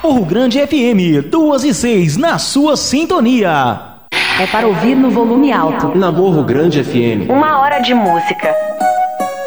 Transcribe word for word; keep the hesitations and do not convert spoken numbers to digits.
Morro Grande F M, duas e seis, na sua sintonia. É para ouvir no volume alto. Na Morro Grande F M. Uma hora de música.